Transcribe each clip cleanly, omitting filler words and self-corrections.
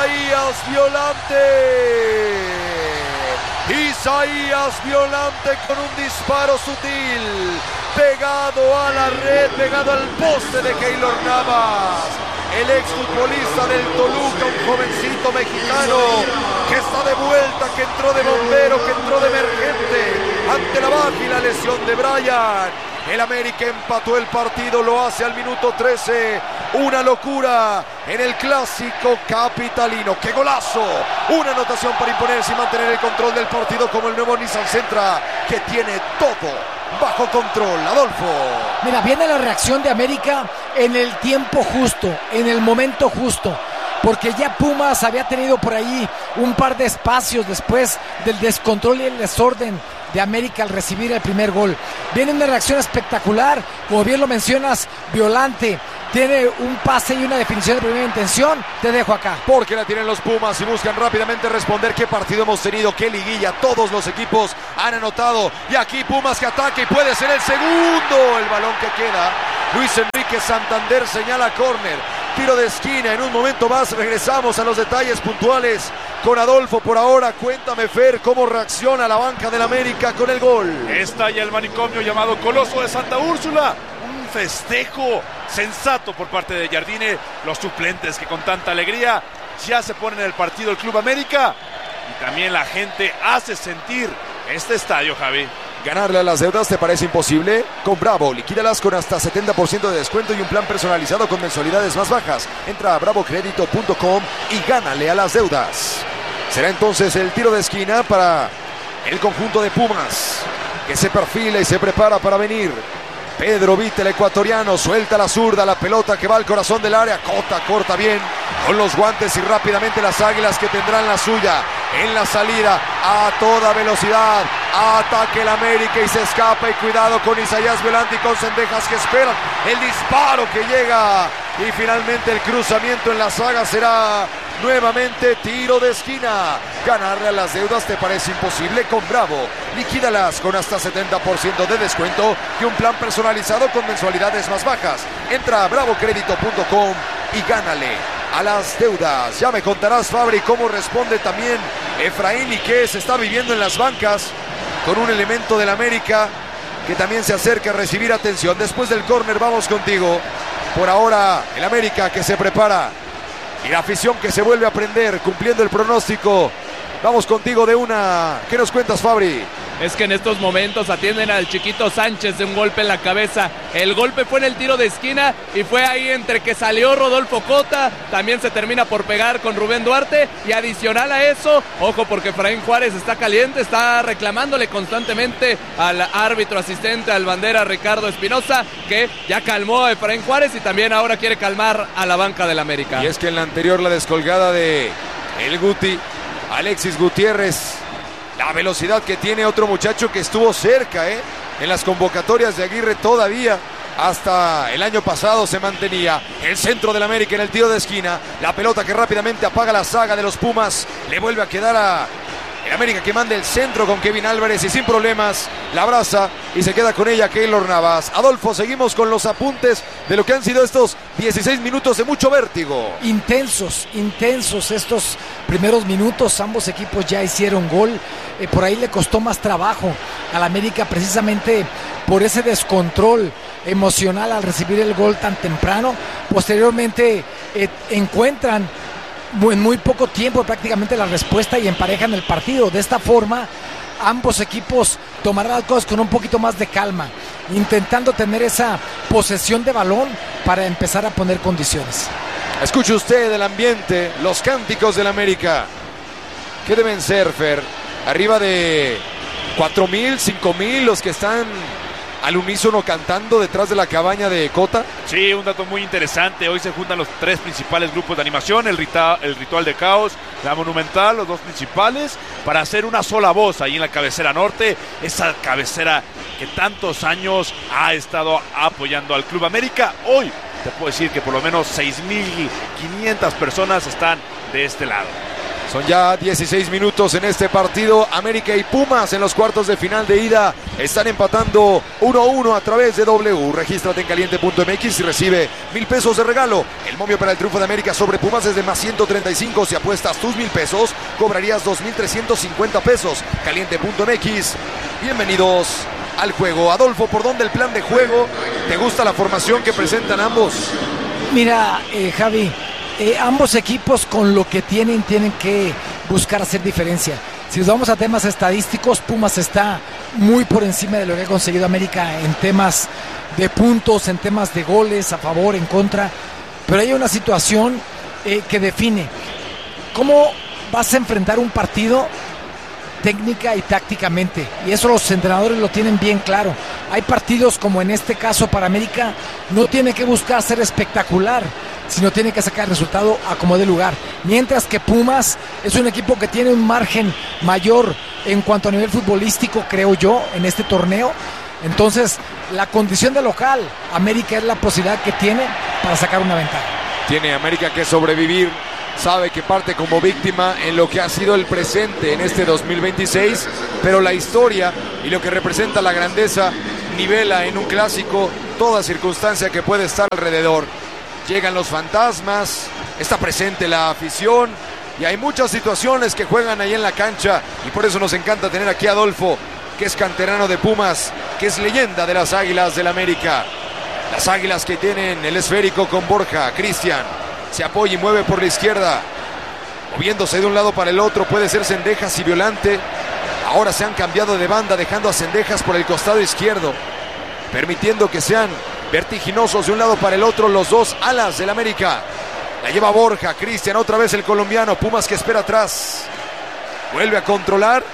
Isaías Violante. Isaías Violante con un disparo sutil, pegado a la red, pegado al poste de Keylor Navas, el exfutbolista del Toluca, un jovencito mexicano que está de vuelta, que entró de bombero, que entró de emergente ante la baja y la lesión de Brian. El América empató el partido, lo hace al minuto 13. Una locura en el clásico capitalino. ¡Qué golazo! Una anotación para imponerse y mantener el control del partido como el nuevo Nissan Sentra, que tiene todo bajo control. Adolfo. Mira, viene la reacción de América en el tiempo justo, en el momento justo, porque ya Pumas había tenido por ahí un par de espacios después del descontrol y el desorden de América al recibir el primer gol. Viene una reacción espectacular, como bien lo mencionas, Violante tiene un pase y una definición de primera intención. Te dejo acá. Porque la tienen los Pumas y buscan rápidamente responder. Qué partido hemos tenido, qué liguilla. Todos los equipos han anotado. Y aquí Pumas que ataca y puede ser el segundo. El balón que queda. Luis Enrique Santander señala córner. Tiro de esquina. En un momento más regresamos a los detalles puntuales con Adolfo. Por ahora, cuéntame, Fer, cómo reacciona la banca del América con el gol. Está ya el manicomio llamado Coloso de Santa Úrsula. Un festejo sensato por parte de Jardine. Los suplentes que con tanta alegría ya se ponen en el partido el Club América. Y también la gente hace sentir este estadio, Javi. ¿Ganarle a las deudas te parece imposible? Con Bravo, liquídalas con hasta 70% de descuento y un plan personalizado con mensualidades más bajas. Entra a bravocredito.com y gánale a las deudas. Será entonces el tiro de esquina para el conjunto de Pumas, que se perfila y se prepara para venir. Pedro Vite, el ecuatoriano, suelta la zurda, la pelota que va al corazón del área. Cota corta bien con los guantes y rápidamente las Águilas que tendrán la suya en la salida a toda velocidad. Ataque el América y se escapa, y cuidado con Isaías Violante y con Cendejas que esperan el disparo que llega, y finalmente el cruzamiento en la saga será nuevamente tiro de esquina. ¿Ganarle a las deudas te parece imposible? Con Bravo, liquídalas con hasta 70% de descuento y un plan personalizado con mensualidades más bajas. Entra a bravocredito.com y gánale a las deudas. Ya me contarás, Fabri, cómo responde también Efraín y qué se está viviendo en las bancas con un elemento del América que también se acerca a recibir atención. Después del córner vamos contigo. Por ahora el América que se prepara y la afición que se vuelve a prender cumpliendo el pronóstico. Vamos contigo de una. ¿Qué nos cuentas, Fabri? Es que en estos momentos atienden al Chiquito Sánchez de un golpe en la cabeza. El golpe fue en el tiro de esquina y fue ahí entre que salió Rodolfo Cota. También se termina por pegar con Rubén Duarte. Y adicional a eso, ojo porque Efraín Juárez está caliente, está reclamándole constantemente al árbitro asistente, al bandera Ricardo Espinosa, que ya calmó a Efraín Juárez y también ahora quiere calmar a la banca del América. Y es que en la anterior, la descolgada de el Guti, Alexis Gutiérrez, la velocidad que tiene otro muchacho que estuvo cerca en las convocatorias de Aguirre todavía. Hasta el año pasado se mantenía el centro del América en el tiro de esquina. La pelota que rápidamente apaga la saga de los Pumas. Le vuelve a quedar a el América, que manda el centro con Kevin Álvarez y sin problemas la abraza y se queda con ella Keylor Navas. Adolfo, seguimos con los apuntes de lo que han sido estos 16 minutos de mucho vértigo. Intensos estos primeros minutos. Ambos equipos ya hicieron gol. Por ahí le costó más trabajo al América precisamente por ese descontrol emocional al recibir el gol tan temprano. Posteriormente encuentran en muy poco tiempo prácticamente la respuesta y emparejan el partido. De esta forma ambos equipos tomarán las cosas con un poquito más de calma, intentando tener esa posesión de balón para empezar a poner condiciones. Escuche usted el ambiente, los cánticos del América. ¿Qué deben ser, Fer? Arriba de 4,000, 5,000 los que están al unísono cantando detrás de la cabaña de Cota. Sí, un dato muy interesante. Hoy se juntan los tres principales grupos de animación, el Ritual de Caos, la Monumental, los dos principales, para hacer una sola voz ahí en la cabecera norte. Esa cabecera que tantos años ha estado apoyando al Club América. Hoy te puedo decir que por lo menos 6,500 personas están de este lado. Son ya 16 minutos en este partido. América y Pumas en los cuartos de final de ida están empatando 1-1 a través de W. Regístrate en caliente.mx y recibe 1,000 pesos de regalo. El momio para el triunfo de América sobre Pumas es de más 135. Si apuestas tus 1,000 pesos, cobrarías 2,350 pesos. Caliente.mx. Bienvenidos al juego. Adolfo, ¿por dónde el plan de juego? ¿Te gusta la formación que presentan ambos? Mira, Javi, ambos equipos con lo que tienen que buscar hacer diferencia. Si nos vamos a temas estadísticos, Pumas está muy por encima de lo que ha conseguido América en temas de puntos, en temas de goles, a favor, en contra. Pero hay una situación que define cómo vas a enfrentar un partido técnica y tácticamente, y eso los entrenadores lo tienen bien claro. Hay partidos como en este caso para América, no tiene que buscar ser espectacular, sino tiene que sacar el resultado a como dé lugar, mientras que Pumas es un equipo que tiene un margen mayor en cuanto a nivel futbolístico, creo yo, en este torneo. Entonces la condición de local, América es la posibilidad que tiene para sacar una ventaja. Tiene América que sobrevivir. Sabe que parte como víctima en lo que ha sido el presente en este 2026, pero la historia y lo que representa la grandeza nivela en un clásico toda circunstancia que puede estar alrededor. Llegan los fantasmas, está presente la afición y hay muchas situaciones que juegan ahí en la cancha, y por eso nos encanta tener aquí a Adolfo, que es canterano de Pumas, que es leyenda de las Águilas del América. Las Águilas que tienen el esférico con Borja, Cristian. Se apoya y mueve por la izquierda, moviéndose de un lado para el otro. Puede ser Cendejas y Violante. Ahora se han cambiado de banda, dejando a Cendejas por el costado izquierdo, permitiendo que sean vertiginosos de un lado para el otro los dos alas del América. La lleva Borja, Cristian, otra vez el colombiano. Pumas que espera atrás, vuelve a controlar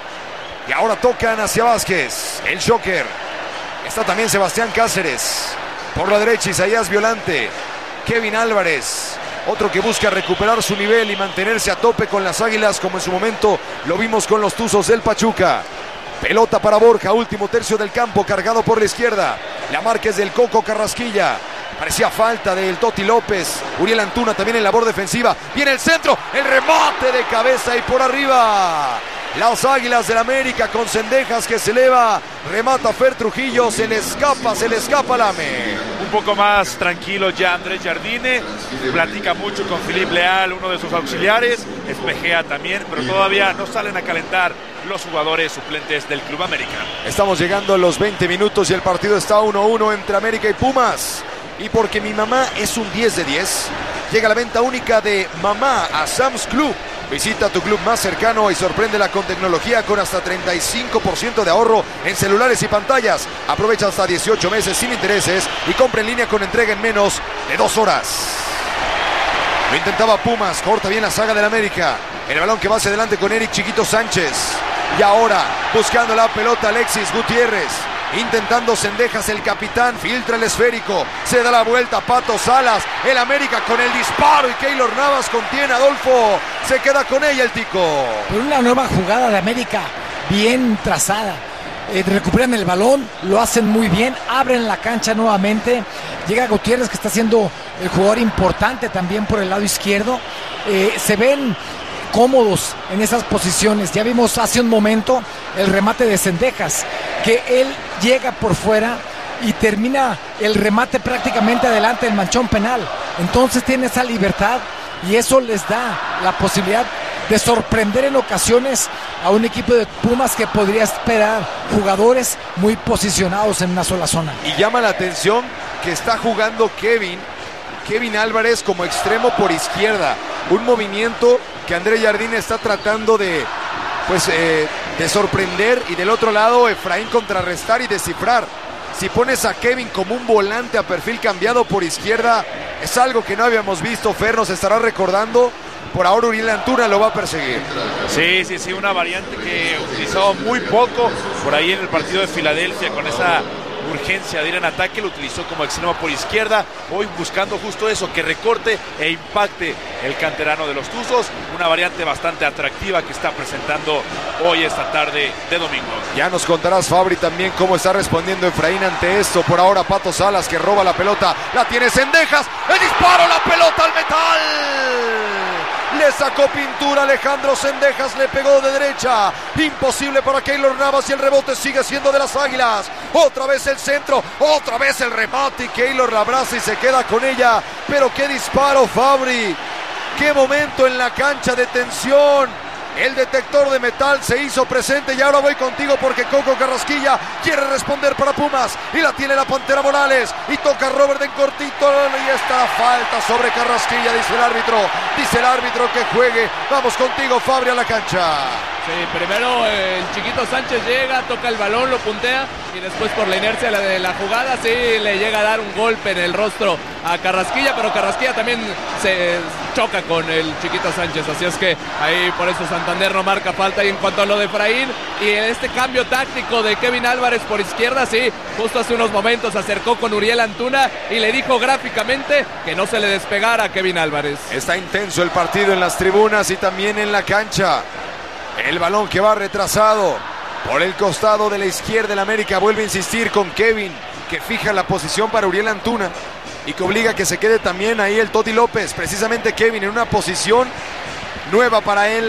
y ahora tocan hacia Vázquez, el Joker. Está también Sebastián Cáceres por la derecha, Isaías Violante, Kevin Álvarez, otro que busca recuperar su nivel y mantenerse a tope con las Águilas, como en su momento lo vimos con los Tuzos del Pachuca. Pelota para Borja, último tercio del campo, cargado por la izquierda. La marca es del Coco Carrasquilla. Parecía falta del Toti López. Uriel Antuna también en labor defensiva. Viene el centro, el remate de cabeza y por arriba. Las Águilas del América con Cendejas que se eleva. Remata Fer Trujillo, se le escapa Lame. Un poco más tranquilo ya Andrés Jardine. Platica mucho con Filipe Leal, uno de sus auxiliares. Espejea también, pero todavía no salen a calentar los jugadores suplentes del Club América. Estamos llegando a los 20 minutos y el partido está 1-1 entre América y Pumas. Y porque mi mamá es un 10 de 10, llega la venta única de Mamá a Sam's Club. Visita tu club más cercano y sorpréndela con tecnología con hasta 35% de ahorro en celulares y pantallas. Aprovecha hasta 18 meses sin intereses y compra en línea con entrega en menos de 2 horas. Lo intentaba Pumas, corta bien la saga del América. El balón que va hacia adelante con Eric Chiquito Sánchez. Y ahora, buscando la pelota, Alexis Gutiérrez. Intentando Cendejas, el capitán, filtra el esférico, se da la vuelta, Pato Salas, el América con el disparo y Keylor Navas contiene a Adolfo, se queda con ella el Tico. Una nueva jugada de América, bien trazada, recuperan el balón, lo hacen muy bien, abren la cancha nuevamente, llega Gutiérrez que está siendo el jugador importante también por el lado izquierdo, se ven cómodos en esas posiciones. Ya vimos hace un momento el remate de Cendejas, que él llega por fuera y termina el remate prácticamente adelante del manchón penal. Entonces tiene esa libertad y eso les da la posibilidad de sorprender en ocasiones a un equipo de Pumas que podría esperar jugadores muy posicionados en una sola zona. Y llama la atención que está jugando Kevin Álvarez como extremo por izquierda, un movimiento que Andrés Jardine está tratando de sorprender, y del otro lado Efraín contrarrestar y descifrar. Si pones a Kevin como un volante a perfil cambiado por izquierda, es algo que no habíamos visto. Fer nos estará recordando. Por ahora Uriel Antuna lo va a perseguir. Sí, una variante que utilizó muy poco por ahí en el partido de Filadelfia, con esa urgencia de ir en ataque, lo utilizó como extremo por izquierda, hoy buscando justo eso, que recorte e impacte el canterano de los Tuzos, una variante bastante atractiva que está presentando hoy esta tarde de domingo. Ya nos contarás, Fabri, también cómo está respondiendo Efraín ante esto. Por ahora Pato Salas que roba la pelota, la tiene Cendejas, el disparo, la pelota al metal, Le sacó pintura Alejandro Zendejas, le pegó de derecha. Imposible para Keylor Navas y el rebote sigue siendo de las Águilas. Otra vez el centro, otra vez el remate y Keylor la abraza y se queda con ella. Pero qué disparo, Fabri. Qué momento en la cancha de tensión. El detector de metal se hizo presente y ahora voy contigo porque Coco Carrasquilla quiere responder para Pumas y la tiene la Pantera Morales y toca Robert en cortito y esta falta sobre Carrasquilla, dice el árbitro que juegue. Vamos contigo, Fabri, a la cancha. Sí, primero el Chiquito Sánchez llega, toca el balón, lo puntea y después por la inercia de la jugada sí le llega a dar un golpe en el rostro a Carrasquilla, pero Carrasquilla también se choca con el Chiquito Sánchez, así es que ahí por eso Santander no marca falta. Y en cuanto a lo de Efraín y este cambio táctico de Kevin Álvarez por izquierda, sí, justo hace unos momentos se acercó con Uriel Antuna y le dijo gráficamente que no se le despegara a Kevin Álvarez. Está intenso el partido en las tribunas y también en la cancha. El balón que va retrasado por el costado de la izquierda. El América vuelve a insistir con Kevin, que fija la posición para Uriel Antuna y que obliga a que se quede también ahí el Toti López. Precisamente Kevin en una posición nueva para él.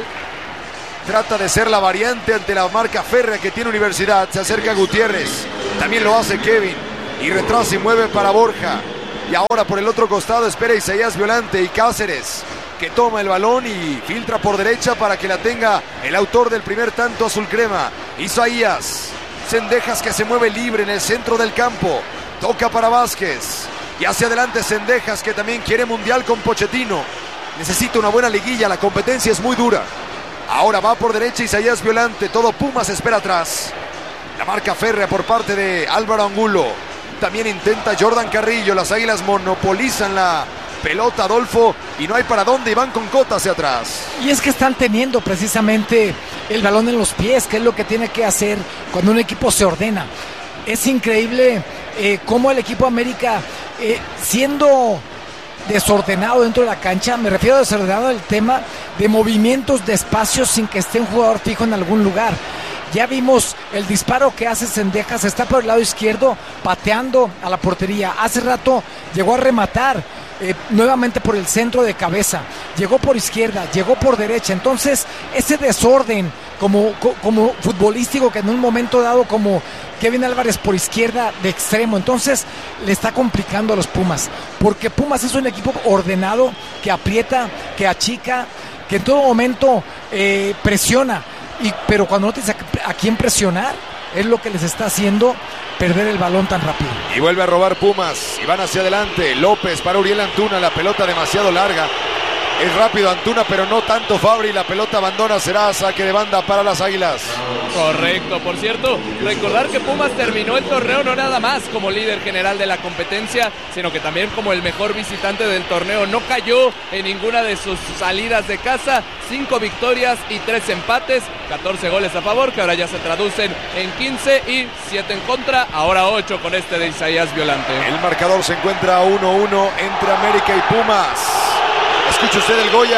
Trata de ser la variante ante la marca férrea que tiene Universidad. Se acerca Gutiérrez. También lo hace Kevin. Y retrasa y mueve para Borja. Y ahora por el otro costado espera Isaías Violante y Cáceres, que toma el balón y filtra por derecha para que la tenga el autor del primer tanto azul crema, Isaías. Zendejas, que se mueve libre en el centro del campo. Toca para Vázquez. Y hacia adelante Zendejas, que también quiere mundial con Pochettino. Necesita una buena liguilla, la competencia es muy dura. Ahora va por derecha Isaías Violante. Todo Pumas espera atrás. La marca férrea por parte de Álvaro Angulo. También intenta Jordan Carrillo. Las Águilas monopolizan la pelota, Adolfo, y no hay para dónde y van con Cota hacia atrás. Y es que están teniendo precisamente el balón en los pies, que es lo que tiene que hacer cuando un equipo se ordena. Es increíble cómo el equipo América, siendo desordenado dentro de la cancha, me refiero a desordenado el tema de movimientos de espacios sin que esté un jugador fijo en algún lugar. Ya vimos el disparo que hace Zendejas, está por el lado izquierdo pateando a la portería. Hace rato llegó a rematar nuevamente por el centro de cabeza, llegó por izquierda, llegó por derecha. Entonces ese desorden como futbolístico que en un momento dado como Kevin Álvarez por izquierda de extremo, entonces le está complicando a los Pumas, porque Pumas es un equipo ordenado, que aprieta, que achica, que en todo momento presiona, pero cuando no tienes a quién presionar, es lo que les está haciendo perder el balón tan rápido. Y vuelve a robar Pumas y van hacia adelante. López para Uriel Antuna, la pelota demasiado larga. Es rápido Antuna, pero no tanto Fabri. La pelota abandona, será saque de banda para las Águilas. Correcto, por cierto, recordar que Pumas terminó el torneo no nada más como líder general de la competencia, sino que también como el mejor visitante del torneo. No cayó en ninguna de sus salidas de casa, 5 victorias y 3 empates, 14 goles a favor, que ahora ya se traducen en 15 y 7 en contra, ahora 8 con este de Isaías Violante. El marcador se encuentra 1-1 entre América y Pumas. Escuche usted el Goya.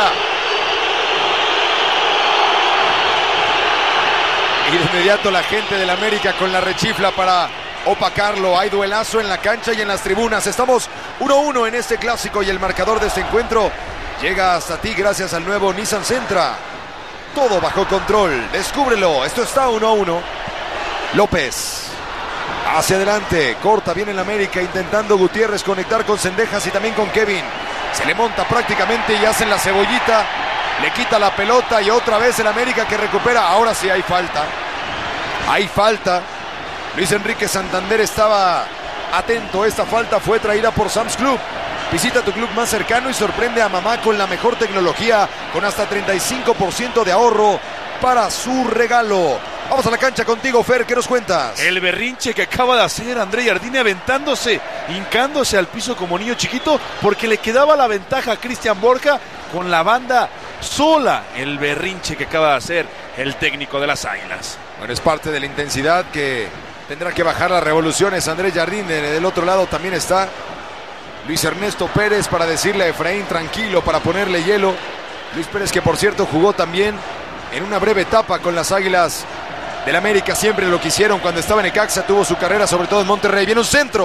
Y de inmediato la gente del América con la rechifla para opacarlo. Hay duelazo en la cancha y en las tribunas. Estamos 1-1 en este clásico y el marcador de este encuentro llega hasta ti gracias al nuevo Nissan Sentra. Todo bajo control. Descúbrelo. Esto está 1-1. López hacia adelante. Corta bien el América intentando Gutiérrez conectar con Zendejas y también con Kevin. Se le monta prácticamente y hacen la cebollita. Le quita la pelota y otra vez el América que recupera. Ahora sí hay falta. Hay falta. Luis Enrique Santander estaba atento. Esta falta fue traída por Sam's Club. Visita tu club más cercano y sorprende a mamá con la mejor tecnología, con hasta 35% de ahorro para su regalo. Vamos a la cancha contigo, Fer, ¿qué nos cuentas? El berrinche que acaba de hacer André Jardine aventándose, hincándose al piso como niño chiquito, porque le quedaba la ventaja a Cristian Borja con la banda sola. El berrinche que acaba de hacer el técnico de las Águilas. Bueno, es parte de la intensidad que tendrá que bajar las revoluciones André Jardine. Del otro lado también está Luis Ernesto Pérez para decirle a Efraín tranquilo, para ponerle hielo. Luis Pérez, que por cierto jugó también en una breve etapa con las Águilas del América, siempre lo quisieron cuando estaba en Necaxa, tuvo su carrera sobre todo en Monterrey. Viene un centro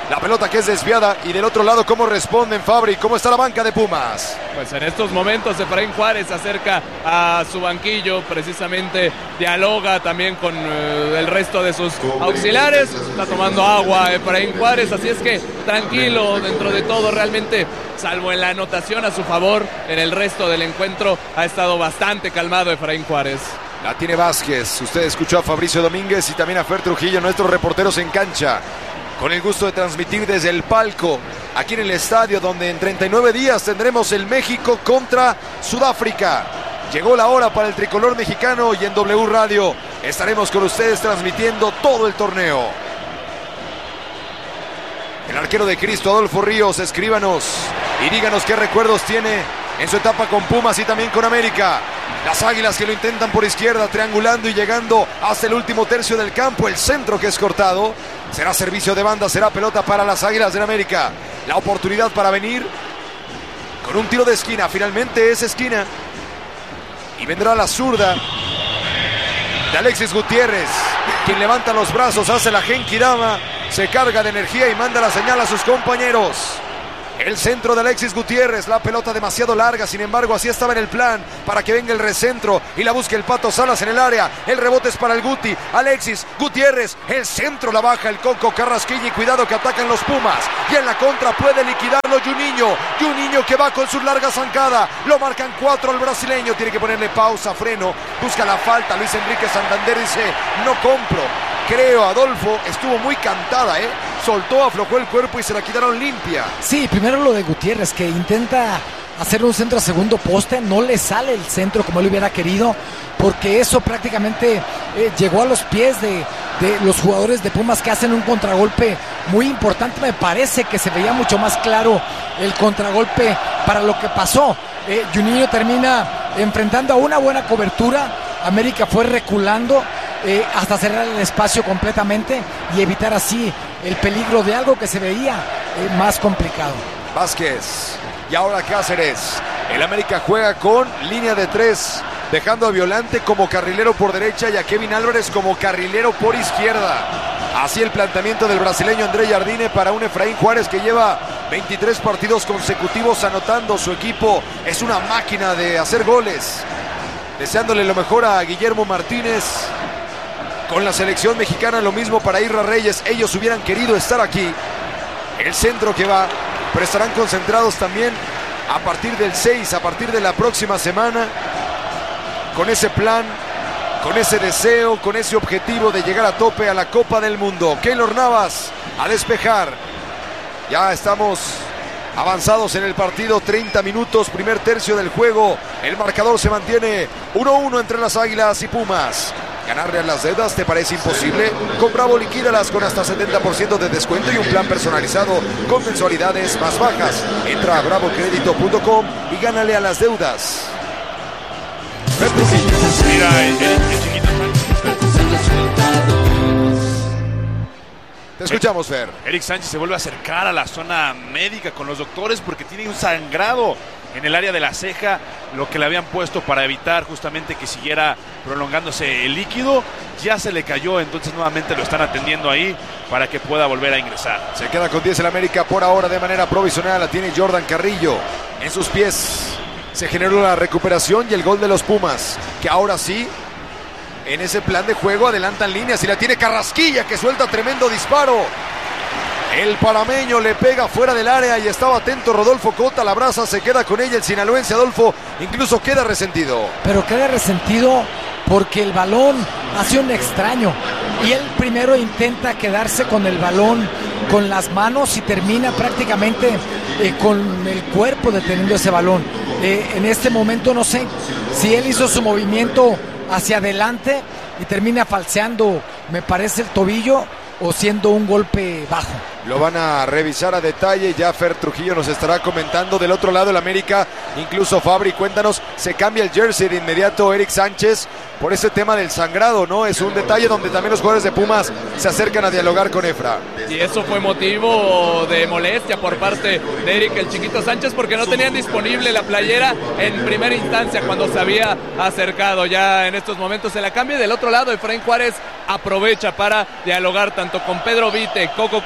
La pelota que es desviada y del otro lado, ¿cómo responden, Fabri? ¿Cómo está la banca de Pumas? Pues en estos momentos Efraín Juárez se acerca a su banquillo, precisamente dialoga también con el resto de sus auxiliares, está tomando agua Efraín Juárez, así es que tranquilo dentro de todo, realmente, salvo en la anotación a su favor, en el resto del encuentro ha estado bastante calmado Efraín Juárez. La tiene Vázquez, usted escuchó a Fabricio Domínguez y también a Fer Trujillo, nuestros reporteros en cancha. Con el gusto de transmitir desde el palco, aquí en el estadio, donde en 39 días tendremos el México contra Sudáfrica. Llegó la hora para el tricolor mexicano y en W Radio estaremos con ustedes transmitiendo todo el torneo. El arquero de Cristo, Adolfo Ríos, escríbanos y díganos qué recuerdos tiene en su etapa con Pumas y también con América. Las Águilas que lo intentan por izquierda, triangulando y llegando hasta el último tercio del campo. El centro que es cortado. Será servicio de banda, será pelota para las Águilas del América. La oportunidad para venir con un tiro de esquina. Finalmente es esquina. Y vendrá la zurda de Alexis Gutiérrez, quien levanta los brazos, hace la genkidama, se carga de energía y manda la señal a sus compañeros. El centro de Alexis Gutiérrez, la pelota demasiado larga, sin embargo así estaba en el plan para que venga el recentro y la busque el Pato Salas en el área. El rebote es para el Guti, Alexis Gutiérrez, el centro la baja el Coco Carrasquilla y cuidado que atacan los Pumas. Y en la contra puede liquidarlo Juninho que va con su larga zancada, lo marcan 4 al brasileño, tiene que ponerle pausa, freno, busca la falta. Luis Enrique Santander dice, no compro. Creo, Adolfo, estuvo muy cantada, soltó, aflojó el cuerpo y se la quitaron limpia. Sí, primero lo de Gutiérrez, que intenta hacer un centro a segundo poste, no le sale el centro como él hubiera querido, porque eso prácticamente llegó a los pies de los jugadores de Pumas, que hacen un contragolpe muy importante. Me parece que se veía mucho más claro el contragolpe para lo que pasó. Juninho termina enfrentando a una buena cobertura, América fue reculando hasta cerrar el espacio completamente y evitar así el peligro de algo que se veía más complicado. Vázquez y ahora Cáceres. El América juega con línea de 3, dejando a Violante como carrilero por derecha y a Kevin Álvarez como carrilero por izquierda. Así el planteamiento del brasileño André Jardine para un Efraín Juárez que lleva 23 partidos consecutivos anotando. Su equipo es una máquina de hacer goles. Deseándole lo mejor a Guillermo Martínez. Con la selección mexicana lo mismo para Irra Reyes. Ellos hubieran querido estar aquí. El centro que va, pero estarán concentrados también a partir del 6, a partir de la próxima semana, con ese plan, con ese deseo, con ese objetivo de llegar a tope a la Copa del Mundo. Keylor Navas a despejar. Ya estamos avanzados en el partido, 30 minutos, primer tercio del juego. El marcador se mantiene 1-1 entre las Águilas y Pumas. ¿Ganarle a las deudas te parece imposible? Con Bravo liquídalas con hasta 70% de descuento y un plan personalizado con mensualidades más bajas. Entra a bravocredito.com y gánale a las deudas. Mira, el chiquito. Te escuchamos, Fer. Eric Sánchez se vuelve a acercar a la zona médica con los doctores porque tiene un sangrado en el área de la ceja, lo que le habían puesto para evitar justamente que siguiera prolongándose el líquido. Ya se le cayó, entonces nuevamente lo están atendiendo ahí para que pueda volver a ingresar. Se queda con 10 el América por ahora de manera provisional. La tiene Jordan Carrillo en sus pies. Se generó la recuperación y el gol de los Pumas, que ahora sí, en ese plan de juego adelantan líneas y la tiene Carrasquilla, que suelta tremendo disparo. El panameño le pega fuera del área y estaba atento Rodolfo Cota, la abraza, se queda con ella el sinaloense. Adolfo incluso queda resentido. Pero queda resentido porque el balón hace un extraño y él primero intenta quedarse con el balón con las manos y termina prácticamente con el cuerpo deteniendo ese balón. En este momento no sé si él hizo su movimiento hacia adelante y termina falseando, me parece, el tobillo, o siendo un golpe bajo. Lo van a revisar a detalle. Ya Fer Trujillo nos estará comentando. Del otro lado el América, incluso Fabri, cuéntanos, se cambia el jersey de inmediato Eric Sánchez por ese tema del sangrado, ¿no? Es un detalle donde también los jugadores de Pumas se acercan a dialogar con Efra. Y eso fue motivo de molestia por parte de Eric el Chiquito Sánchez, porque no tenían disponible la playera en primera instancia cuando se había acercado. Ya en estos momentos se la cambia. Del otro lado Efraín Juárez aprovecha para dialogar tanto con Pedro Vite, Coco Carrasquilla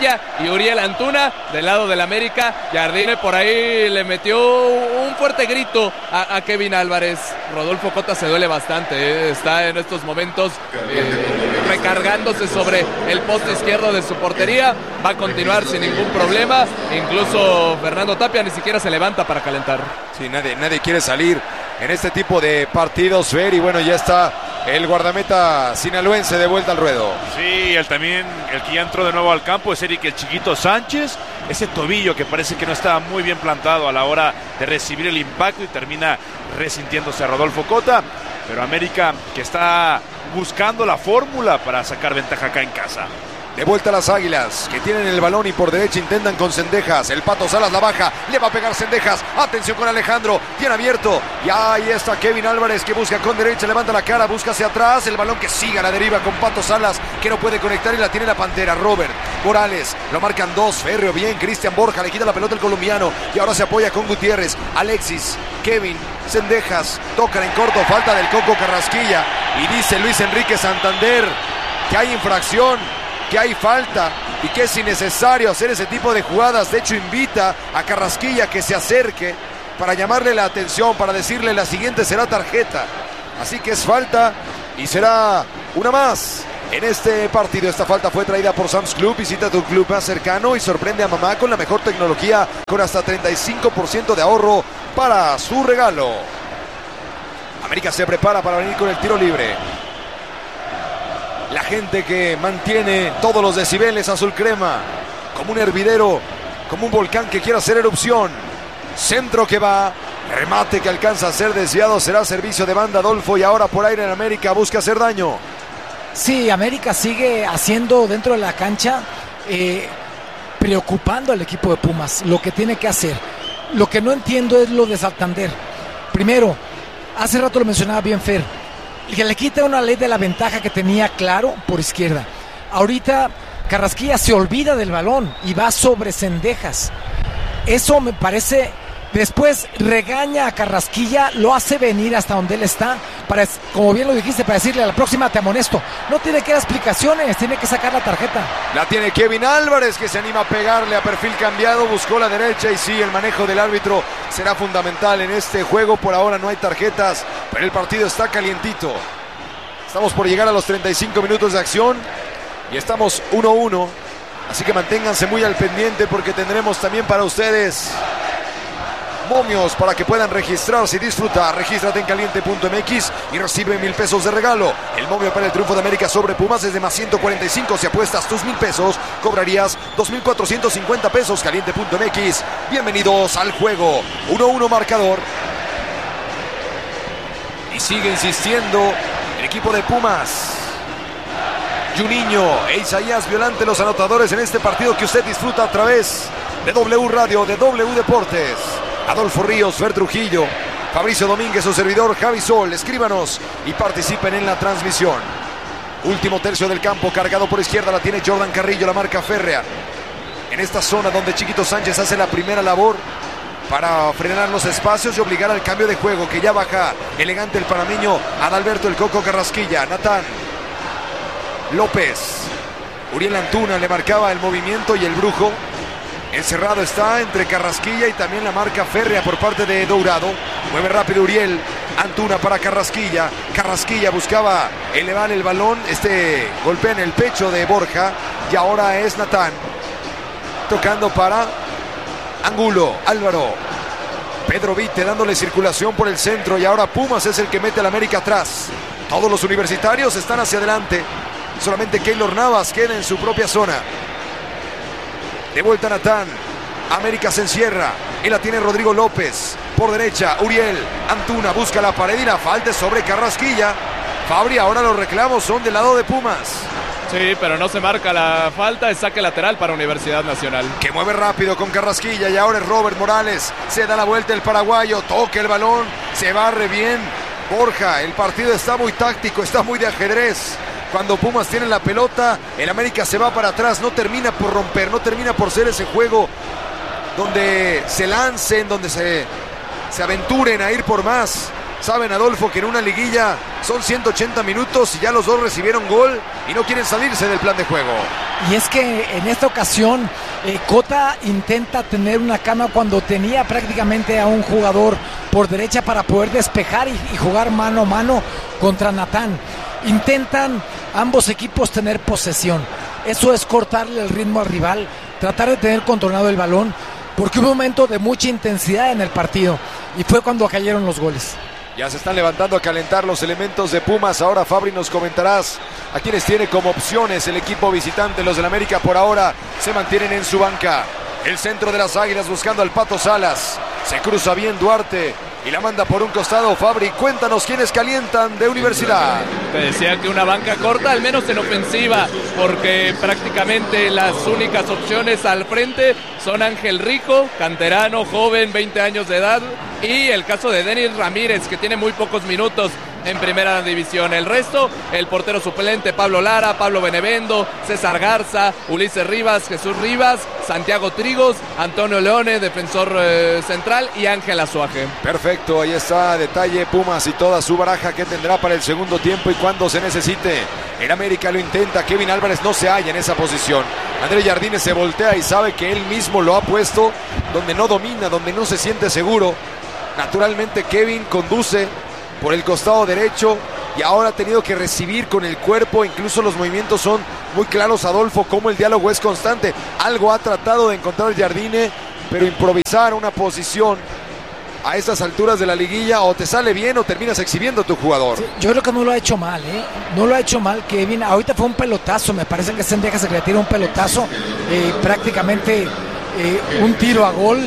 Carrasquilla y Uriel Antuna. Del lado del América, Jardine por ahí le metió un fuerte grito a Kevin Álvarez. Rodolfo Cota se duele bastante, está en estos momentos recargándose sobre el poste izquierdo de su portería. Va a continuar sin ningún problema. Incluso Fernando Tapia ni siquiera se levanta para calentar. Sí, nadie quiere salir en este tipo de partidos, Fer, y bueno, ya está el guardameta sinaloense de vuelta al ruedo. Sí, el que ya entró de nuevo al campo es Eric el Chiquito Sánchez. Ese tobillo que parece que no estaba muy bien plantado a la hora de recibir el impacto y termina resintiéndose a Rodolfo Cota. Pero América que está buscando la fórmula para sacar ventaja acá en casa. De vuelta las Águilas, que tienen el balón y por derecha intentan con Cendejas. El Pato Salas la baja, le va a pegar Cendejas. Atención con Alejandro, tiene abierto. Y ahí está Kevin Álvarez que busca con derecha, levanta la cara, busca hacia atrás. El balón que sigue a la deriva con Pato Salas, que no puede conectar y la tiene la Pantera. Robert Morales, lo marcan dos. Ferreo bien, Cristian Borja, le quita la pelota el colombiano. Y ahora se apoya con Gutiérrez. Alexis, Kevin, Cendejas, tocan en corto, falta del Coco Carrasquilla. Y dice Luis Enrique Santander que hay infracción, que hay falta y que es innecesario hacer ese tipo de jugadas. De hecho, invita a Carrasquilla que se acerque para llamarle la atención, para decirle la siguiente será tarjeta. Así que es falta y será una más en este partido. Esta falta fue traída por Sam's Club. Visita tu club más cercano y sorprende a mamá con la mejor tecnología, con hasta 35% de ahorro para su regalo. América se prepara para venir con el tiro libre. La gente que mantiene todos los decibeles azul crema, como un hervidero, como un volcán que quiere hacer erupción. Centro que va, remate que alcanza a ser desviado, será servicio de banda Adolfo, y ahora por aire en América busca hacer daño. Sí, América sigue haciendo dentro de la cancha, preocupando al equipo de Pumas, lo que tiene que hacer. Lo que no entiendo es lo de Santander. Primero, hace rato lo mencionaba bien Fer, que le quita una ley de la ventaja que tenía claro por izquierda. Ahorita Carrasquilla se olvida del balón y va sobre Cendejas. Eso me parece. Después regaña a Carrasquilla, lo hace venir hasta donde él está, para, como bien lo dijiste, para decirle a la próxima te amonesto. No tiene que dar explicaciones, tiene que sacar la tarjeta. La tiene Kevin Álvarez, que se anima a pegarle a perfil cambiado, buscó la derecha y sí, el manejo del árbitro será fundamental en este juego. Por ahora no hay tarjetas, pero el partido está calientito. Estamos por llegar a los 35 minutos de acción y estamos 1-1, así que manténganse muy al pendiente porque tendremos también para ustedes momios para que puedan registrarse y disfrutar. Regístrate en caliente.mx y recibe 1,000 pesos de regalo. El momio para el triunfo de América sobre Pumas es de más 145. Si apuestas tus 1,000 pesos, cobrarías 2,450 pesos. Caliente.mx. Bienvenidos al juego. 1-1 marcador. Y sigue insistiendo el equipo de Pumas. Juninho e Isaías Violante, los anotadores en este partido que usted disfruta a través de W Radio, de W Deportes. Adolfo Ríos, Fer Trujillo, Fabricio Domínguez, su servidor Javi Sol. Escríbanos y participen en la transmisión. Último tercio del campo, cargado por izquierda, la tiene Jordan Carrillo, la marca férrea. En esta zona donde Chiquito Sánchez hace la primera labor para frenar los espacios y obligar al cambio de juego, que ya baja elegante el panameño Adalberto el Coco Carrasquilla. Natán López, Uriel Antuna le marcaba el movimiento y el brujo. Encerrado está entre Carrasquilla y también la marca férrea por parte de Dourado. Mueve rápido Uriel Antuna para Carrasquilla. Carrasquilla buscaba elevar el balón. Golpea en el pecho de Borja. Y ahora es Natán tocando para Angulo, Álvaro. Pedro Vite dándole circulación por el centro. Y ahora Pumas es el que mete al América atrás. Todos los universitarios están hacia adelante. Solamente Keylor Navas queda en su propia zona. De vuelta Natán, América se encierra y la tiene Rodrigo López. Por derecha, Uriel Antuna busca la pared y la falta sobre Carrasquilla. Fabri, ahora los reclamos son del lado de Pumas. Sí, pero no se marca la falta, es saque lateral para Universidad Nacional. Que mueve rápido con Carrasquilla y ahora es Robert Morales. Se da la vuelta el paraguayo, toca el balón, se barre bien Borja. El partido está muy táctico, está muy de ajedrez. Cuando Pumas tiene la pelota, el América se va para atrás, no termina por romper, no termina por ser ese juego donde se lancen, donde se aventuren a ir por más. Saben, Adolfo, que en una liguilla son 180 minutos y ya los dos recibieron gol y no quieren salirse del plan de juego. Y es que en esta ocasión Cota intenta tener una cama cuando tenía prácticamente a un jugador por derecha para poder despejar y jugar mano a mano contra Natán. Intentan ambos equipos tener posesión. Eso es cortarle el ritmo al rival, tratar de tener controlado el balón, porque hubo un momento de mucha intensidad en el partido y fue cuando cayeron los goles. Ya se están levantando a calentar los elementos de Pumas. Ahora, Fabri, nos comentarás a quienes tiene como opciones el equipo visitante. Los del América por ahora se mantienen en su banca. El centro de las Águilas buscando al Pato Salas. Se cruza bien Duarte y la manda por un costado. Fabri, cuéntanos quiénes calientan de Universidad. Te decía que una banca corta, al menos en ofensiva, porque prácticamente las únicas opciones al frente son Ángel Rico, canterano, joven, 20 años de edad, y el caso de Denis Ramírez, que tiene muy pocos minutos en primera división. El resto, el portero suplente Pablo Lara, Pablo Benevendo, César Garza, Ulises Rivas, Jesús Rivas, Santiago Trigos, Antonio Leone, defensor central, y Ángel Azuaje. Perfecto, ahí está, detalle Pumas y toda su baraja que tendrá para el segundo tiempo y cuando se necesite. El América lo intenta, Kevin Álvarez no se halla en esa posición. Andrés Jardines se voltea y sabe que él mismo lo ha puesto donde no domina, donde no se siente seguro. Naturalmente Kevin conduce por el costado derecho y ahora ha tenido que recibir con el cuerpo. Incluso los movimientos son muy claros, Adolfo, como el diálogo es constante. Algo ha tratado de encontrar Jardine, pero improvisar una posición a estas alturas de la liguilla o te sale bien o terminas exhibiendo a tu jugador. Sí, yo creo que no lo ha hecho mal, no lo ha hecho mal Kevin. Ahorita fue un pelotazo, me parece que Sendejas se le tira un pelotazo, prácticamente un tiro a gol,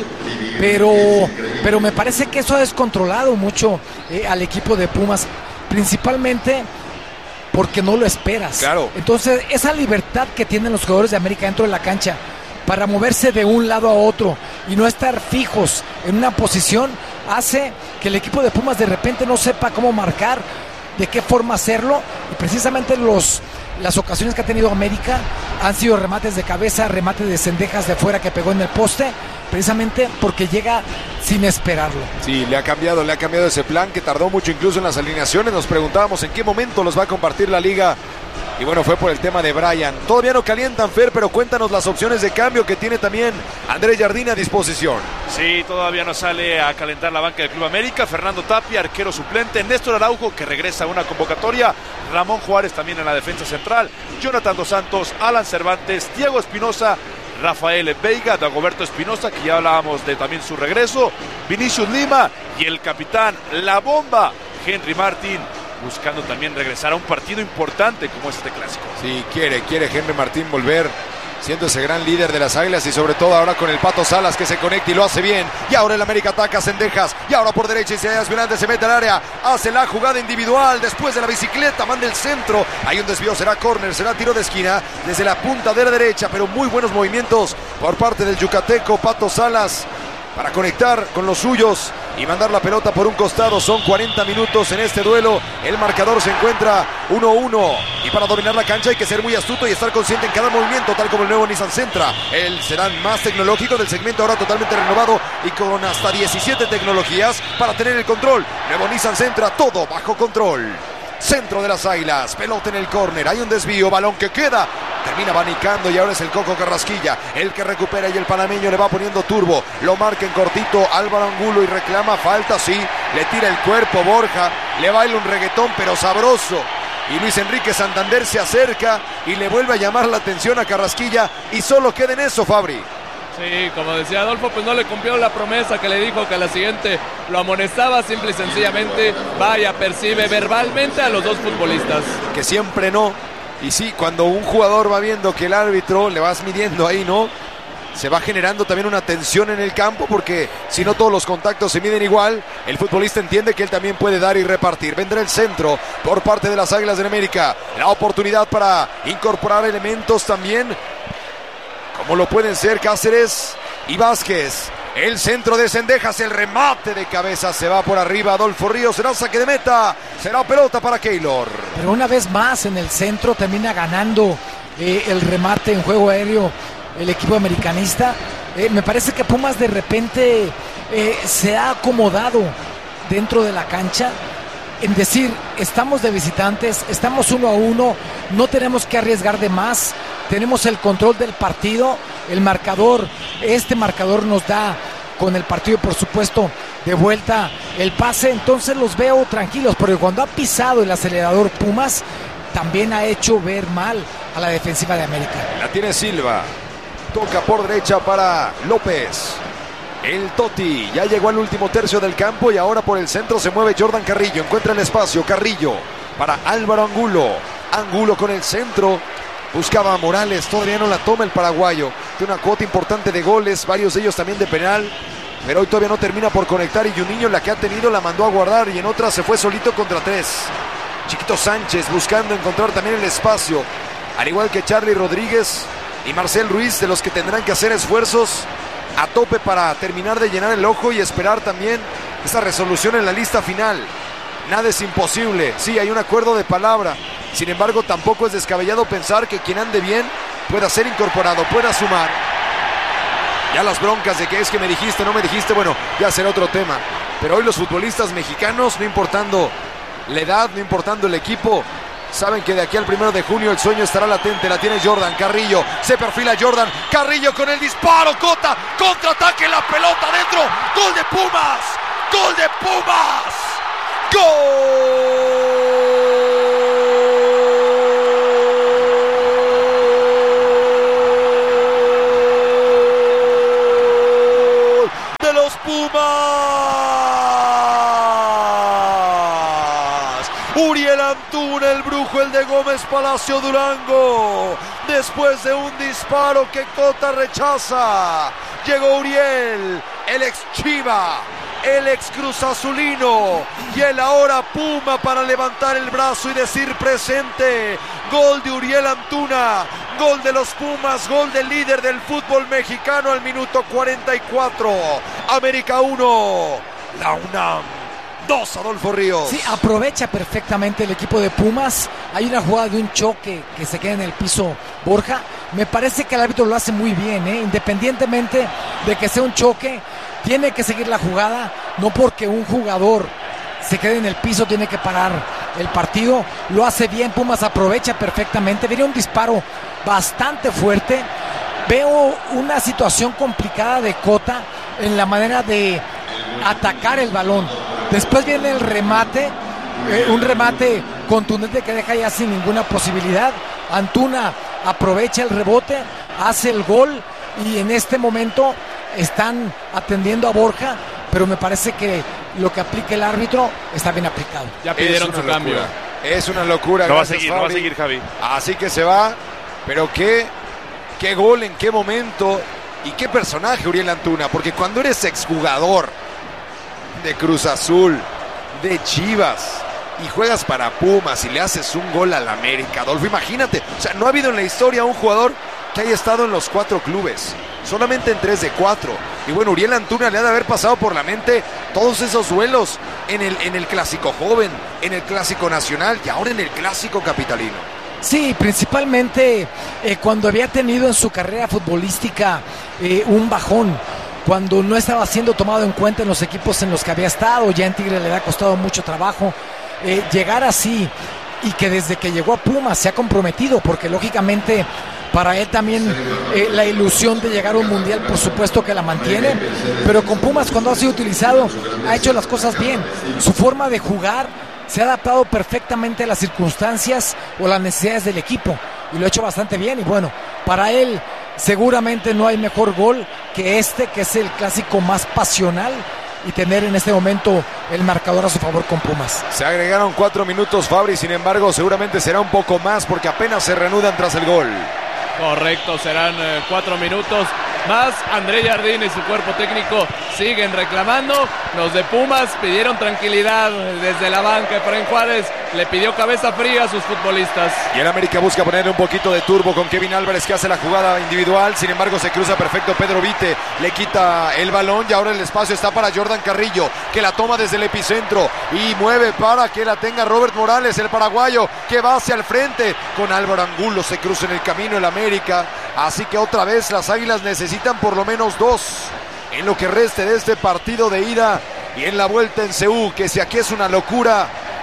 pero me parece que eso ha descontrolado mucho al equipo de Pumas, principalmente porque no lo esperas. Claro. Entonces esa libertad que tienen los jugadores de América dentro de la cancha para moverse de un lado a otro y no estar fijos en una posición hace que el equipo de Pumas de repente no sepa cómo marcar, de qué forma hacerlo, y precisamente las ocasiones que ha tenido América han sido remates de cabeza, remates de Sendejas de fuera que pegó en el poste, precisamente porque llega sin esperarlo. Sí, le ha cambiado ese plan que tardó mucho incluso en las alineaciones. Nos preguntábamos en qué momento los va a compartir la liga. Y bueno, fue por el tema de Brian. Todavía no calientan, Fer, pero cuéntanos las opciones de cambio que tiene también Andrés Jardine a disposición. Sí, todavía no sale a calentar la banca del Club América. Fernando Tapia, arquero suplente. Néstor Araujo, que regresa a una convocatoria. Ramón Juárez también en la defensa central. Jonathan Dos Santos, Alan Cervantes, Diego Espinosa, Rafael Veiga, Dagoberto Espinosa, que ya hablábamos de también su regreso. Vinicius Lima y el capitán, la bomba, Henry Martín, buscando también regresar a un partido importante como este clásico. Sí, quiere Henry Martín volver siendo ese gran líder de las Águilas y sobre todo ahora con el Pato Salas que se conecta y lo hace bien. Y ahora el América ataca a Sendejas y ahora por derecha Isaías Fernández se mete al área, hace la jugada individual después de la bicicleta, manda el centro, hay un desvío, será córner, será tiro de esquina desde la punta de la derecha, pero muy buenos movimientos por parte del yucateco Pato Salas para conectar con los suyos y mandar la pelota por un costado. Son 40 minutos en este duelo. El marcador se encuentra 1-1. Y para dominar la cancha hay que ser muy astuto y estar consciente en cada movimiento, tal como el nuevo Nissan Sentra. El sedán más tecnológico del segmento, ahora totalmente renovado y con hasta 17 tecnologías para tener el control. Nuevo Nissan Sentra, todo bajo control. Centro de las Águilas, pelota en el córner, hay un desvío, balón que queda, termina abanicando y ahora es el Coco Carrasquilla el que recupera y el panameño le va poniendo turbo, lo marca en cortito Álvaro Angulo y reclama falta, sí, le tira el cuerpo Borja, le baila un reggaetón pero sabroso y Luis Enrique Santander se acerca y le vuelve a llamar la atención a Carrasquilla y solo queda en eso, Fabri. Sí, como decía Adolfo, pues no le cumplió la promesa que le dijo que a la siguiente lo amonestaba, simple y sencillamente vaya, percibe verbalmente a los dos futbolistas. Que siempre no, y sí, cuando un jugador va viendo que el árbitro le vas midiendo ahí, ¿no? Se va generando también una tensión en el campo porque si no todos los contactos se miden igual, el futbolista entiende que él también puede dar y repartir. Vendrá el centro por parte de las Águilas del América, la oportunidad para incorporar elementos también, como lo pueden ser Cáceres y Vázquez. El centro de Sendejas, el remate de cabeza se va por arriba. Adolfo Ríos, será saque de meta, será pelota para Keylor. Pero una vez más en el centro termina ganando el remate en juego aéreo el equipo americanista. Me parece que Pumas de repente se ha acomodado dentro de la cancha en decir, estamos de visitantes, estamos 1-1, no tenemos que arriesgar de más, tenemos el control del partido, el marcador, este marcador nos da con el partido, por supuesto, de vuelta el pase, entonces los veo tranquilos, porque cuando ha pisado el acelerador Pumas, también ha hecho ver mal a la defensiva de América. La tiene Silva, toca por derecha para López. El Toti ya llegó al último tercio del campo y ahora por el centro se mueve Jordan Carrillo. Encuentra el espacio, Carrillo para Álvaro Angulo. Angulo con el centro. Buscaba a Morales, todavía no la toma el paraguayo. Tiene una cuota importante de goles, varios de ellos también de penal. Pero hoy todavía no termina por conectar y Juninho, la que ha tenido, la mandó a guardar y en otra se fue solito contra 3. Chiquito Sánchez buscando encontrar también el espacio. Al igual que Charly Rodríguez y Marcel Ruiz, de los que tendrán que hacer esfuerzos a tope para terminar de llenar el ojo y esperar también esa resolución en la lista final. Nada es imposible, sí, hay un acuerdo de palabra. Sin embargo, tampoco es descabellado pensar que quien ande bien pueda ser incorporado, pueda sumar. Ya las broncas de que es que me dijiste, no me dijiste, bueno, ya será otro tema. Pero hoy los futbolistas mexicanos, no importando la edad, no importando el equipo, saben que de aquí al 1 de junio el sueño estará latente. La tiene Jordan Carrillo, se perfila Jordan Carrillo con el disparo, Cota, contraataque, la pelota adentro, gol de Pumas, gol de Pumas, gol de los Pumas. Uriel Antuna, el brujo, el de Gómez Palacio Durango. Después de un disparo que Cota rechaza, llegó Uriel, el ex Chiva, el ex Cruz Azulino y el ahora Puma para levantar el brazo y decir presente. Gol de Uriel Antuna, gol de los Pumas, gol del líder del fútbol mexicano al minuto 44. América 1, la UNAM 2, Adolfo Ríos. Sí, aprovecha perfectamente el equipo de Pumas. Hay una jugada de un choque que se queda en el piso Borja. Me parece que el árbitro lo hace muy bien, independientemente de que sea un choque, tiene que seguir la jugada, no porque un jugador se quede en el piso tiene que parar el partido. Lo hace bien, Pumas aprovecha perfectamente. Viene un disparo bastante fuerte. Veo una situación complicada de Cota en la manera de atacar el balón. Después viene el remate, un remate contundente que deja ya sin ninguna posibilidad. Antuna aprovecha el rebote, hace el gol y en este momento están atendiendo a Borja, pero me parece que lo que aplica el árbitro está bien aplicado. Ya pidieron su cambio. Es una locura. No va a seguir, Javi. Así que se va, pero qué gol, en qué momento y qué personaje Uriel Antuna, porque cuando eres exjugador de Cruz Azul, de Chivas y juegas para Pumas y le haces un gol al América, Adolfo, imagínate, o sea, no ha habido en la historia un jugador que haya estado en los 4 clubes, solamente en 3 de 4. Y bueno, Uriel Antuna le ha de haber pasado por la mente todos esos duelos en el clásico joven, en el clásico nacional y ahora en el clásico capitalino. Sí, principalmente cuando había tenido en su carrera futbolística un bajón, cuando no estaba siendo tomado en cuenta en los equipos en los que había estado. Ya en Tigre le ha costado mucho trabajo llegar así, y que desde que llegó a Pumas se ha comprometido, porque lógicamente para él también la ilusión de llegar a un mundial, por supuesto que la mantiene, pero con Pumas, cuando ha sido utilizado, ha hecho las cosas bien. Su forma de jugar se ha adaptado perfectamente a las circunstancias o las necesidades del equipo, y lo ha hecho bastante bien. Y bueno, para él seguramente no hay mejor gol que este, que es el clásico más pasional, y tener en este momento el marcador a su favor con Pumas. Se agregaron 4 minutos, Fabri, sin embargo seguramente será un poco más porque apenas se reanudan tras el gol. Correcto, serán 4 minutos más. André Jardín y su cuerpo técnico siguen reclamando. Los de Pumas pidieron tranquilidad desde la banca. Efraín Juárez le pidió cabeza fría a sus futbolistas. Y el América busca ponerle un poquito de turbo con Kevin Álvarez, que hace la jugada individual. Sin embargo se cruza perfecto Pedro Vite, le quita el balón y ahora el espacio está para Jordan Carrillo, que la toma desde el epicentro y mueve para que la tenga Robert Morales, el paraguayo, que va hacia el frente con Álvaro Angulo. Se cruza en el camino el América, así que otra vez las Águilas necesitan por lo menos 2 en lo que reste de este partido de ida y en la vuelta en Seúl, que si aquí es una locura,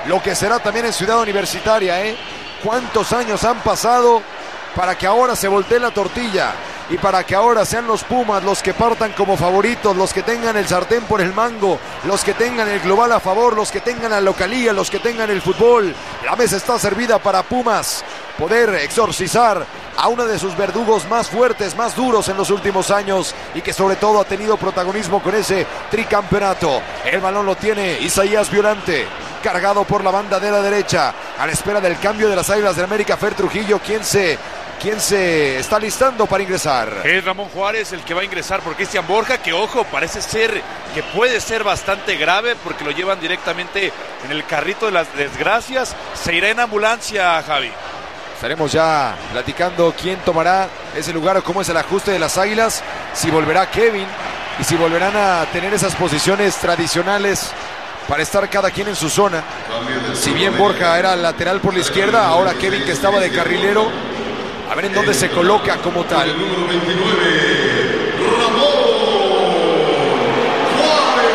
lo que será también en Ciudad Universitaria, ¿Cuántos años han pasado para que ahora se voltee la tortilla? Y para que ahora sean los Pumas los que partan como favoritos, los que tengan el sartén por el mango, los que tengan el global a favor, los que tengan la localía, los que tengan el fútbol. La mesa está servida para Pumas poder exorcizar a uno de sus verdugos más fuertes, más duros en los últimos años, y que sobre todo ha tenido protagonismo con ese tricampeonato. El balón lo tiene Isaías Violante, cargado por la banda de la derecha, a la espera del cambio de las Águilas del América. Fer Trujillo, ¿quién se está listando para ingresar? Es Ramón Juárez el que va a ingresar por Cristian Borja, que ojo, parece ser que puede ser bastante grave porque lo llevan directamente en el carrito de las desgracias. Se irá en ambulancia, Javi. Estaremos ya platicando quién tomará ese lugar o cómo es el ajuste de las Águilas, si volverá Kevin y si volverán a tener esas posiciones tradicionales para estar cada quien en su zona. Si bien Borja era lateral por la izquierda, ahora Kevin, que estaba de carrilero, a ver en dónde se coloca como tal. El número 29, Ramón Juárez.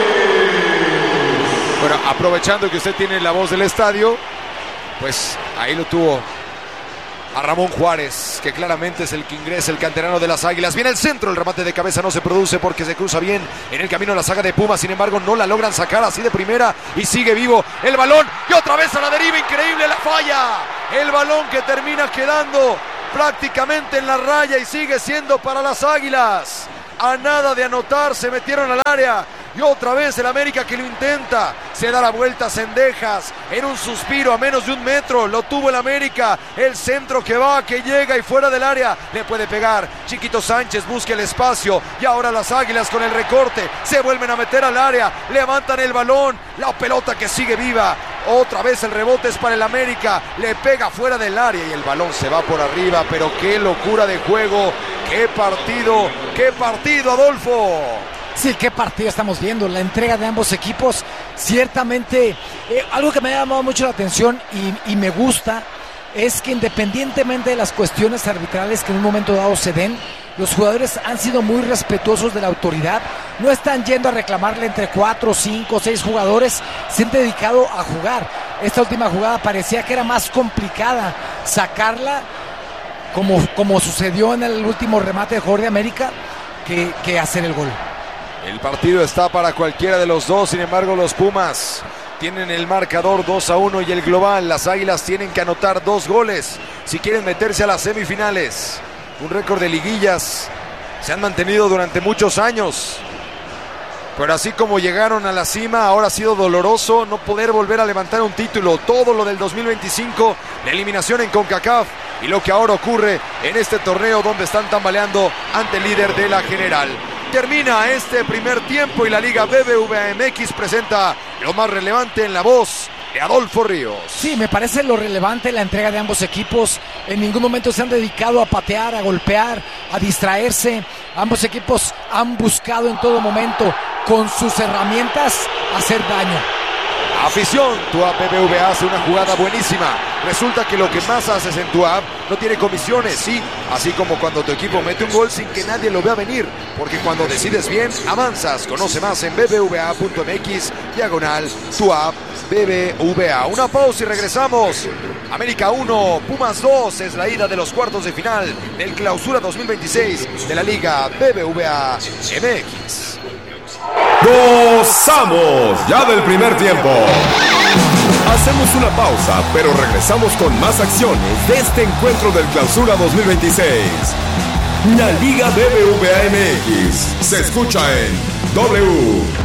Bueno, aprovechando que usted tiene la voz del estadio, pues ahí lo tuvo a Ramón Juárez, que claramente es el que ingresa, el canterano de las Águilas. Viene el centro, el remate de cabeza no se produce porque se cruza bien en el camino de la saga de Pumas. Sin embargo, no la logran sacar así de primera y sigue vivo el balón. Y otra vez a la deriva, increíble la falla. El balón que termina quedando prácticamente en la raya y sigue siendo para las Águilas. A nada de anotar, se metieron al área. Y otra vez el América que lo intenta. Se da la vuelta a Cendejas en un suspiro a menos de 1 metro. Lo tuvo el América. El centro que va, que llega y fuera del área. Le puede pegar. Chiquito Sánchez busca el espacio. Y ahora las Águilas con el recorte se vuelven a meter al área. Levantan el balón. La pelota que sigue viva. Otra vez el rebote es para el América. Le pega fuera del área y el balón se va por arriba. Pero qué locura de juego. Qué partido, Adolfo. Sí, qué partido estamos viendo, la entrega de ambos equipos. Ciertamente, algo que me ha llamado mucho la atención y me gusta es que independientemente de las cuestiones arbitrales que en un momento dado se den, los jugadores han sido muy respetuosos de la autoridad. No están yendo a reclamarle entre 4, 5, 6 jugadores. Se han dedicado a jugar. Esta última jugada parecía que era más complicada sacarla, como sucedió en el último remate de Jorge América, que hacer el gol. El partido está para cualquiera de los dos. Sin embargo, los Pumas tienen el marcador 2-1 y el global. Las Águilas tienen que anotar 2 goles si quieren meterse a las semifinales. Un récord de liguillas se han mantenido durante muchos años, pero así como llegaron a la cima, ahora ha sido doloroso no poder volver a levantar un título. Todo lo del 2025, la eliminación en CONCACAF y lo que ahora ocurre en este torneo donde están tambaleando ante el líder de la general. Termina este primer tiempo y la Liga BBVA MX presenta lo más relevante en la voz de Adolfo Ríos. Sí, me parece lo relevante la entrega de ambos equipos. En ningún momento se han dedicado a patear, a golpear, a distraerse. Ambos equipos han buscado en todo momento, con sus herramientas, hacer daño. Afición, tu app BBVA hace una jugada buenísima. Resulta que lo que más haces en tu app no tiene comisiones, sí, así como cuando tu equipo mete un gol sin que nadie lo vea venir, porque cuando decides bien, avanzas. Conoce más en bbva.mx/tu app BBVA. Una pausa y regresamos. América 1, Pumas 2 es la ida de los cuartos de final del Clausura 2026 de la Liga BBVA MX. Gozamos ya del primer tiempo. Hacemos una pausa, pero regresamos con más acciones de este encuentro del Clausura 2026. La Liga BBVA MX se escucha en W